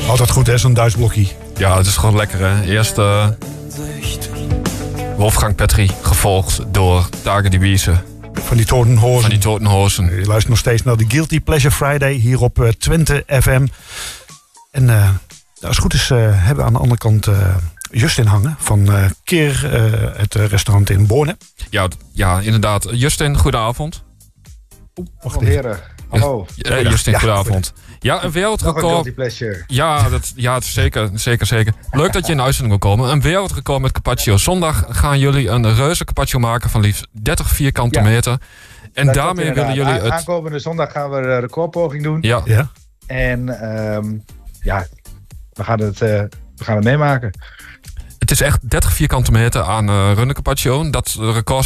Altijd goed, hè, zo'n Duits blokje. Ja, het is gewoon lekker, hè. Eerst Wolfgang Petri, gevolgd door Tage de Wiese. Van die Totenhozen. Je luistert nog steeds naar de Guilty Pleasure Friday hier op Twente FM. En als het goed is hebben we aan de andere kant Justin hangen van Keer, het restaurant in Borne. Ja, inderdaad. Justin, goedenavond. Wacht even. Heren, hallo. Justin, goedenavond. Ja, een wereldrecord. Ja, het is zeker. Leuk dat je in de uitzending wil komen. Een wereldrecord met carpaccio. Zondag gaan jullie een reuze carpaccio maken van liefst 30 vierkante meter. En dat daarmee willen jullie het... Aankomende zondag gaan we een recordpoging doen. Ja. En we gaan het meemaken. Het is echt 30 vierkante meter aan runde carpaccio. Dat record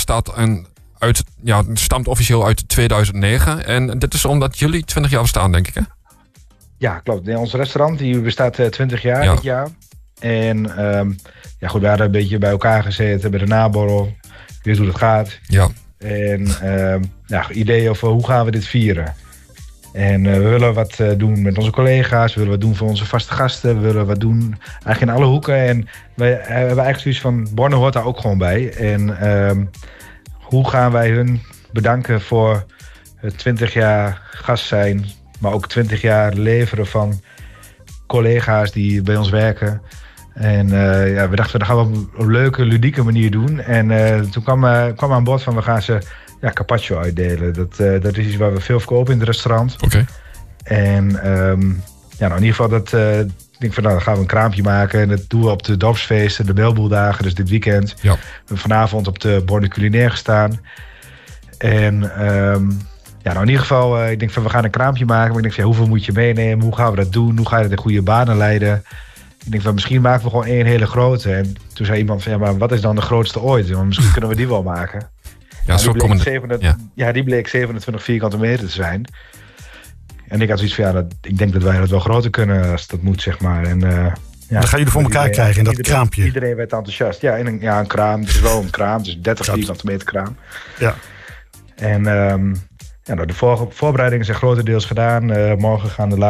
stamt officieel uit 2009. En dit is omdat jullie 20 jaar bestaan, denk ik, hè? Ja, klopt. Ons restaurant die bestaat 20 jaar dit jaar. En we hadden een beetje bij elkaar gezeten bij de naborrel. Je weet hoe het gaat. Ja. En ideeën over hoe gaan we dit vieren. En we willen wat doen met onze collega's. We willen wat doen voor onze vaste gasten. We willen wat doen eigenlijk in alle hoeken. En we hebben eigenlijk zoiets van... Borne hoort daar ook gewoon bij. En hoe gaan wij hun bedanken voor het 20 jaar gast zijn... maar ook 20 jaar leveren van collega's die bij ons werken. En we dachten, dat gaan we op een leuke, ludieke manier doen. En toen kwam aan bod van, we gaan ze carpaccio uitdelen. Dat is iets waar we veel verkopen in het restaurant. Oké. En in ieder geval, ik denk dan gaan we een kraampje maken. En dat doen we op de dorpsfeesten, de Belboeldagen, dus dit weekend. Ja. We hebben vanavond op de Borne Culinaire gestaan. En... in ieder geval, ik denk van we gaan een kraampje maken. Maar ik denk van hoeveel moet je meenemen? Hoe gaan we dat doen? Hoe ga je dat in goede banen leiden? Ik denk van misschien maken we gewoon één hele grote. En toen zei iemand van maar wat is dan de grootste ooit? Want misschien kunnen we die wel maken. Ja, zo komen die bleek 27 vierkante meter te zijn. En ik had zoiets van ik denk dat wij dat wel groter kunnen als dat moet, zeg maar. En, dan gaan jullie voor elkaar krijgen in dat kraampje. Iedereen werd enthousiast. Ja, een kraam. Het is wel een kraam. Dus 30 vierkante meter kraam. Ja. En... de voorbereidingen zijn grotendeels gedaan. Morgen gaan de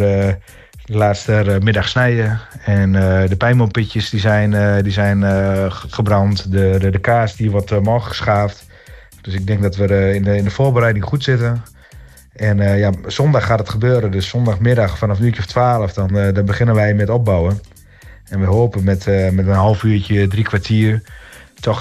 laatste middag snijden. En de pijnboompitjes die zijn gebrand. De kaas die wordt morgen geschaafd. Dus ik denk dat we in de voorbereiding goed zitten. En zondag gaat het gebeuren. Dus zondagmiddag vanaf een uurtje of 12. Dan beginnen wij met opbouwen. En we hopen met een half uurtje, 3 kwartier... toch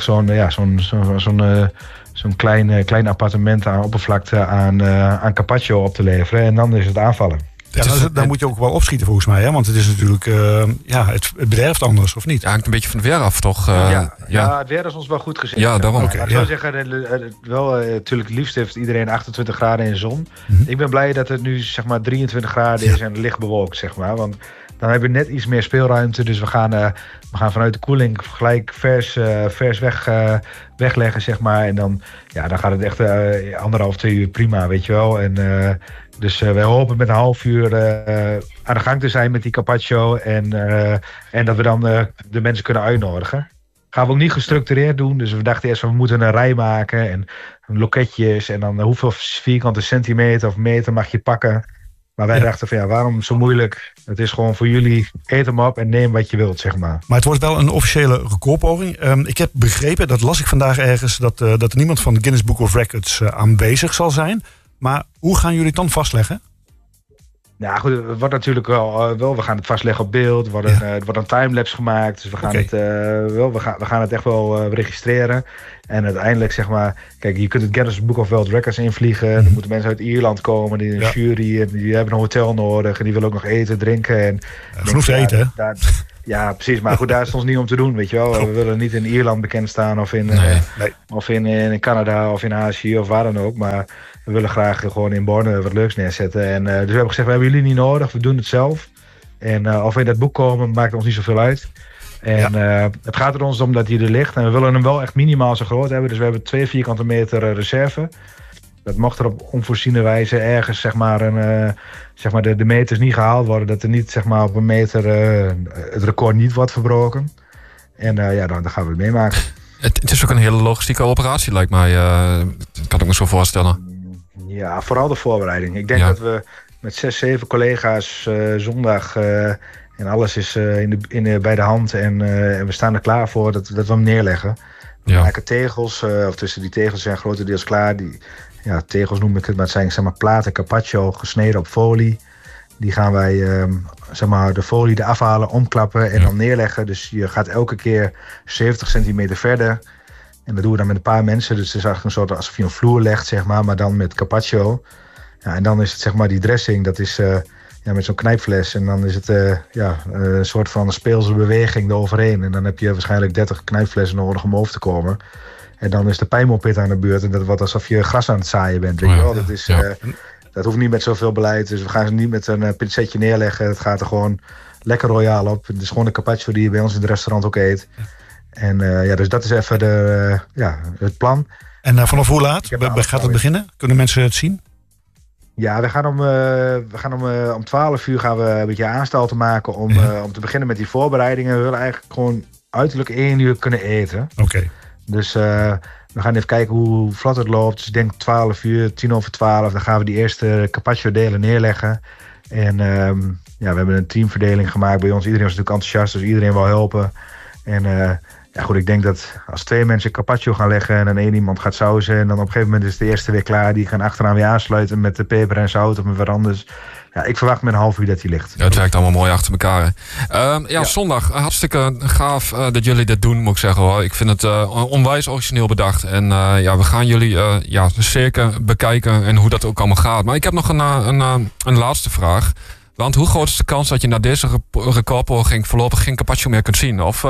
zo'n klein appartement aan oppervlakte aan carpaccio op te leveren. En dan is het aanvallen. Ja, dan moet je ook wel opschieten volgens mij. Hè? Want het is natuurlijk, het bederft anders, of niet? Ja, hangt een beetje van het weer af, toch? Het weer is ons wel goed gezien. Ja, daarom. Ik zou zeggen, natuurlijk het liefst heeft iedereen 28 graden in de zon. Mm-hmm. Ik ben blij dat het nu zeg maar 23 graden is en licht bewolkt, zeg maar. Want dan hebben we net iets meer speelruimte. Dus we gaan vanuit de koeling gelijk vers wegleggen, zeg maar. En dan gaat het echt 1,5-2 uur prima, weet je wel. En dus wij hopen met een half uur aan de gang te zijn met die carpaccio. En dat we dan de mensen kunnen uitnodigen. Gaan we ook niet gestructureerd doen. Dus we dachten eerst van we moeten een rij maken en loketjes. En dan hoeveel vierkante centimeter of meter mag je pakken. Maar wij dachten van waarom zo moeilijk? Het is gewoon voor jullie, eet hem op en neem wat je wilt, zeg maar. Maar het wordt wel een officiële recordpoging. Ik heb begrepen, dat las ik vandaag ergens, dat er niemand van de Guinness Book of Records aanwezig zal zijn. Maar hoe gaan jullie het dan vastleggen? Ja, goed, het wordt natuurlijk wel. We gaan het vastleggen op beeld. Er wordt een timelapse gemaakt. Dus we gaan het echt wel registreren. En uiteindelijk, zeg maar, kijk, je kunt het Guinness Book of World Records invliegen. Er moeten mensen uit Ierland komen, die in de jury. En die hebben een hotel nodig. En die willen ook nog eten, drinken. En genoeg te eten, hè? Ja, precies. Maar goed, daar is het ons niet om te doen, weet je wel. We willen niet in Ierland bekend staan of in Canada of in Azië of waar dan ook. Maar we willen graag gewoon in Borne wat leuks neerzetten. En dus we hebben gezegd, we hebben jullie niet nodig. We doen het zelf. En of we in dat boek komen, maakt ons niet zoveel uit. En het gaat er ons om dat hij er ligt. En we willen hem wel echt minimaal zo groot hebben. Dus we hebben 2 vierkante meter reserve. Dat mocht er op onvoorziene wijze ergens de meters niet gehaald worden. Dat er niet zeg maar, op een meter het record niet wordt verbroken. En dan gaan we het meemaken. Het is ook een hele logistieke operatie, lijkt mij. Kan ik me zo voorstellen. Ja, vooral de voorbereiding. Ik denk dat we met 6, 7 collega's zondag En alles is bij de hand en we staan er klaar voor dat we hem neerleggen. We maken tegels, of tussen die tegels zijn grotendeels klaar. Tegels noem ik het, maar het zijn zeg maar platen carpaccio gesneden op folie. Die gaan wij de folie eraf halen, omklappen en dan neerleggen. Dus je gaat elke keer 70 centimeter verder. En dat doen we dan met een paar mensen. Dus het is eigenlijk een soort alsof je een vloer legt, zeg maar dan met carpaccio. Ja, en dan is het zeg maar die dressing, dat is met zo'n knijpfles. En dan is het een soort van speelse beweging eroverheen. En dan heb je waarschijnlijk 30 knijpflessen nodig om over te komen. En dan is de pijnmopit aan de beurt. En dat wordt alsof je gras aan het zaaien bent. Weet je wel? Dat is... Dat hoeft niet met zoveel beleid. Dus we gaan ze niet met een pincetje neerleggen. Het gaat er gewoon lekker royaal op. Het is gewoon de carpaccio die je bij ons in het restaurant ook eet. En dus dat is even het plan. En vanaf hoe laat gaat het beginnen? Kunnen mensen het zien? Ja, we gaan om 12 uur gaan we een beetje aanstalten maken om te beginnen met die voorbereidingen. We willen eigenlijk gewoon uiterlijk 1 uur kunnen eten. Oké. Dus we gaan even kijken hoe vlot het loopt. Dus ik denk 12 uur, 10:10. Dan gaan we die eerste carpaccio delen neerleggen. En we hebben een teamverdeling gemaakt bij ons. Iedereen was natuurlijk enthousiast, dus iedereen wil helpen. En ik denk dat als 2 mensen carpaccio gaan leggen en dan 1 iemand gaat sauzen. En dan op een gegeven moment is de eerste weer klaar. Die gaan achteraan weer aansluiten met de peper en zout of met wat anders. Ja, ik verwacht met een half uur dat hij ligt. Ja, het werkt allemaal mooi achter elkaar. Zondag. Hartstikke gaaf dat jullie dit doen, moet ik zeggen hoor. Ik vind het onwijs origineel bedacht. En we gaan jullie zeker bekijken en hoe dat ook allemaal gaat. Maar ik heb nog een laatste vraag. Want hoe groot is de kans dat je na deze recordpoging voorlopig geen carpaccio meer kunt zien? Of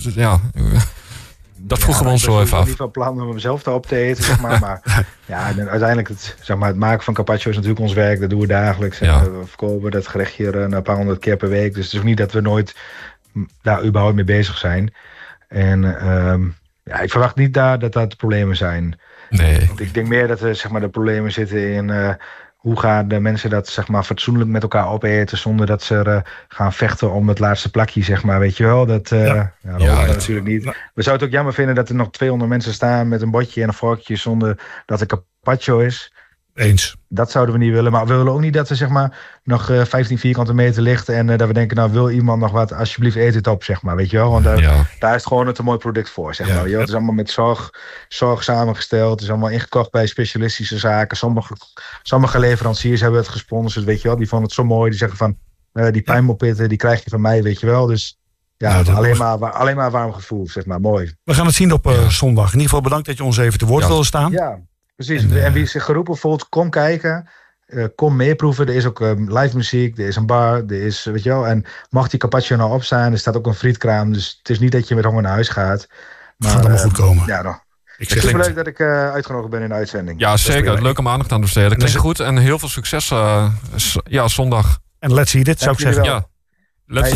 dat vroegen we ons zo even af. Ik heb niet van plan om hem zelf op te eten, zeg maar. Maar uiteindelijk het maken van carpaccio is natuurlijk ons werk. Dat doen we dagelijks. En we verkopen dat gerecht hier een paar 100 keer per week. Dus het is ook niet dat we nooit daar überhaupt mee bezig zijn. En ik verwacht niet dat de problemen zijn. Nee. Want ik denk meer dat de problemen zitten in... hoe gaan de mensen dat fatsoenlijk met elkaar opeten zonder dat ze gaan vechten om het laatste plakje, zeg maar, weet je wel? Dat natuurlijk niet. We zouden het ook jammer vinden dat er nog 200 mensen staan met een bordje en een vorkje zonder dat er carpaccio is. Eens. Dat zouden we niet willen. Maar we willen ook niet dat er nog 15 vierkante meter ligt en dat we denken, nou wil iemand nog wat, alsjeblieft eet het op, zeg maar, weet je wel? Want daar is het gewoon een mooi product voor, zeg maar. Het is allemaal met zorg samengesteld. Het is allemaal ingekocht bij specialistische zaken. Sommige leveranciers hebben het gesponsord, weet je wel. Die vonden het zo mooi. Die zeggen van, die pijnmopitten, die krijg je van mij, weet je wel. Dus alleen maar warm gevoel, zeg maar. Mooi. We gaan het zien op zondag. In ieder geval bedankt dat je ons even te woord wilde staan. Ja. Precies, en wie zich geroepen voelt, kom kijken. Kom meeproeven. Er is ook live muziek, er is een bar, er is, weet je wel. En mag die carpaccio nou opstaan, er staat ook een frietkraam. Dus het is niet dat je met honger naar huis gaat. Maar, gaat allemaal goed komen. Ik vind het leuk dat ik uitgenodigd ben in de uitzending. Ja, zeker. Leuke aandacht aan besteden. Dat klinkt goed en heel veel succes zondag. En let's eat it, zou ik zeggen. Ja, let's